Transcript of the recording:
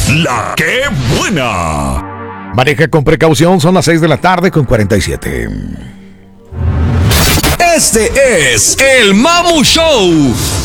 La que buena. Maneja con precaución, son las 6 de la tarde con 47. Este es el Mamu Show.